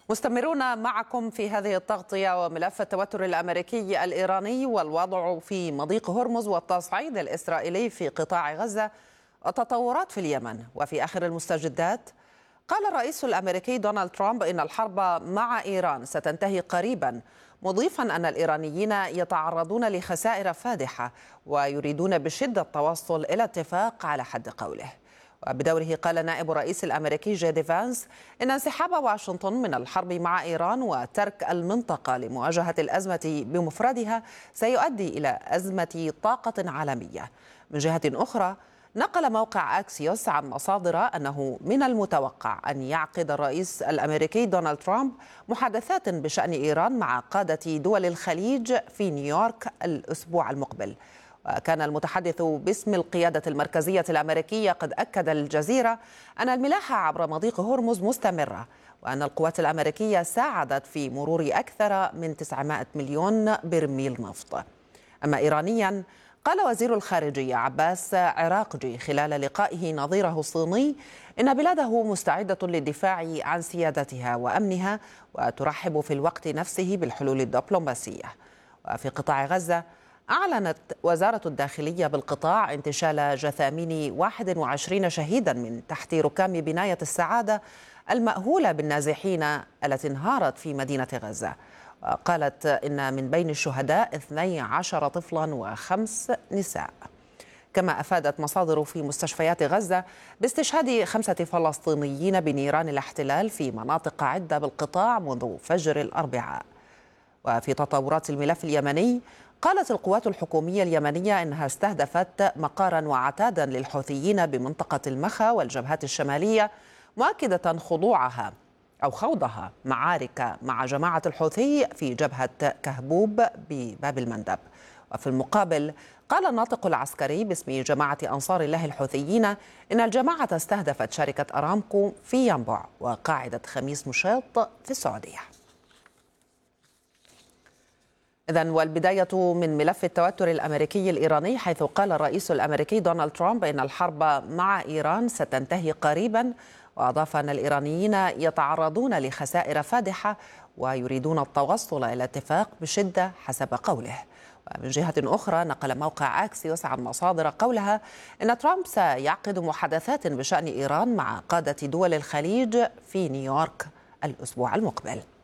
مستمرون معكم في هذه التغطية. وملف التوتر الأمريكي الإيراني والوضع في مضيق هرمز والتصعيد الإسرائيلي في قطاع غزة وتطورات في اليمن. وفي آخر المستجدات قال الرئيس الأمريكي دونالد ترامب إن الحرب مع إيران ستنتهي قريبا، مضيفا أن الإيرانيين يتعرضون لخسائر فادحة ويريدون بشدة التوصل إلى اتفاق على حد قوله. وبدوره قال نائب الرئيس الأمريكي جي فانس إن انسحاب واشنطن من الحرب مع إيران وترك المنطقة لمواجهة الأزمة بمفردها سيؤدي إلى أزمة طاقة عالمية. من جهة أخرى نقل موقع أكسيوس عن مصادر أنه من المتوقع أن يعقد الرئيس الأمريكي دونالد ترامب محادثات بشأن إيران مع قادة دول الخليج في نيويورك الأسبوع المقبل. وكان المتحدث باسم القيادة المركزية الأمريكية قد أكد للجزيرة أن الملاحة عبر مضيق هرمز مستمرة، وأن القوات الأمريكية ساعدت في مرور أكثر من 900 مليون برميل نفط. أما إيرانيا، قال وزير الخارجية عباس عراقجي خلال لقائه نظيره الصيني إن بلاده مستعدة للدفاع عن سيادتها وأمنها وترحب في الوقت نفسه بالحلول الدبلوماسية. وفي قطاع غزة، أعلنت وزارة الداخلية بالقطاع انتشال جثامين 21 شهيدا من تحت ركام بناية السعادة المأهولة بالنازحين التي انهارت في مدينة غزة. وقالت إن من بين الشهداء 12 طفلا و5 نساء. كما أفادت مصادر في مستشفيات غزة باستشهاد 5 فلسطينيين بنيران الاحتلال في مناطق عدة بالقطاع منذ فجر الأربعاء. وفي تطورات الملف اليمني، قالت القوات الحكومية اليمنية إنها استهدفت مقارا وعتادا للحوثيين بمنطقة المخا والجبهات الشمالية، مؤكدة خوضها معارك مع جماعة الحوثي في جبهة كهبوب بباب المندب. وفي المقابل، قال الناطق العسكري باسم جماعة أنصار الله الحوثيين إن الجماعة استهدفت شركة أرامكو في ينبع وقاعدة خميس مشيط في السعودية. إذن والبداية من ملف التوتر الأمريكي الإيراني، حيث قال الرئيس الأمريكي دونالد ترامب إن الحرب مع إيران ستنتهي قريبا، وأضاف أن الإيرانيين يتعرضون لخسائر فادحة ويريدون التوصل إلى اتفاق بشدة حسب قوله. ومن جهة أخرى نقل موقع أكسيوس عن مصادر قولها إن ترامب سيعقد محادثات بشأن إيران مع قادة دول الخليج في نيويورك الأسبوع المقبل.